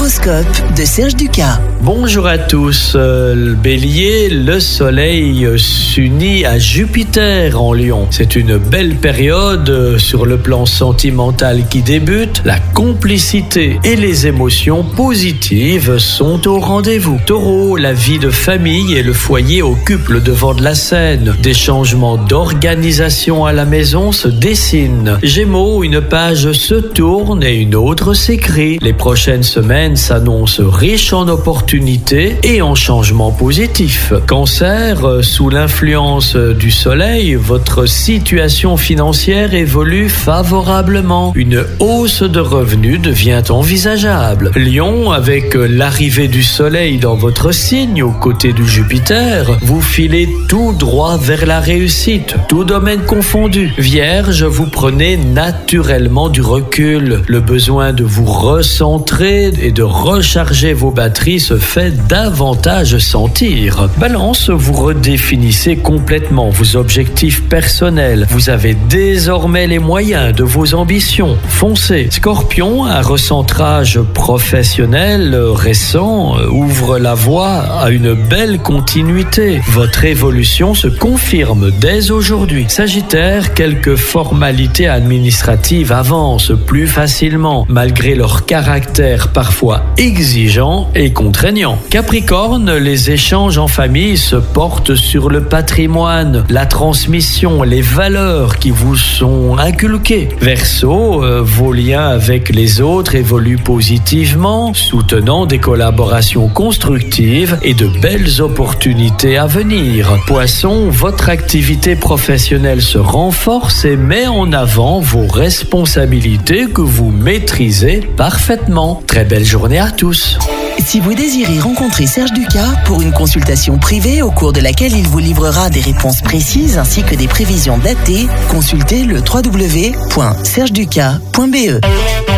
L'horoscope de Serge Ducas. Bonjour à tous. Bélier, le soleil s'unit à Jupiter en Lion. C'est une belle période sur le plan sentimental qui débute. La complicité et les émotions positives sont au rendez-vous. Taureau, la vie de famille et le foyer occupent le devant de la scène. Des changements d'organisation à la maison se dessinent. Gémeaux, une page se tourne et une autre s'écrit. Les prochaines semaines s'annoncent riches en opportunités et en changements positifs. Cancer, sous l'influence du soleil, votre situation financière évolue favorablement. Une hausse de revenus devient envisageable. Lion, avec l'arrivée du soleil dans votre signe aux côtés du Jupiter, vous filez tout droit vers la réussite, tout domaine confondu. Vierge, vous prenez naturellement du recul. Le besoin de vous recentrer et de recharger vos batteries se fait davantage sentir. Balance, vous redéfinissez complètement vos objectifs personnels. Vous avez désormais les moyens de vos ambitions. Foncez. Scorpion, un recentrage professionnel récent ouvre la voie à une belle continuité. Votre évolution se confirme dès aujourd'hui. Sagittaire, quelques formalités administratives avancent plus facilement, malgré leur caractère parfois exigeant et contraignant. Capricorne, les échanges en famille se portent sur le patrimoine, la transmission, les valeurs qui vous sont inculquées. Verseau, vos liens avec les autres évoluent positivement, soutenant des collaborations constructives et de belles opportunités à venir. Poisson, votre activité professionnelle se renforce et met en avant vos responsabilités que vous maîtrisez parfaitement. Très belle journée à tous. Si vous désirez rencontrer Serge Ducas pour une consultation privée au cours de laquelle il vous livrera des réponses précises ainsi que des prévisions datées, consultez le www.sergeducas.be.